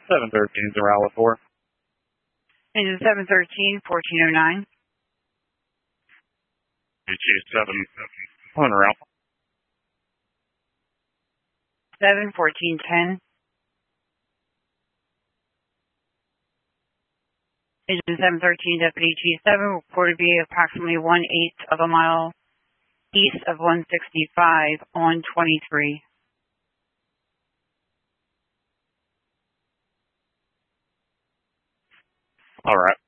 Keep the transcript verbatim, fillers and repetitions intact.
seven thirteen is around four. Engine seven thirteen, fourteen oh nine. G seven, one around. seven fourteen ten. Engine seven thirteen, Deputy G seven, reported to be approximately one-eighth of a mile east of one sixty-five on twenty-three. All right.